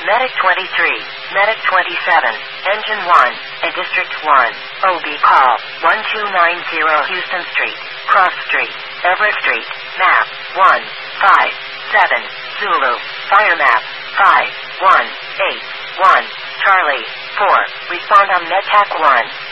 Medic 23, Medic 27, Engine 1, and District 1. OB call 1290 Houston Street, Cross Street, Everett Street, map 157, Zulu, fire map 5181, Charlie 4, respond on MedTac 1.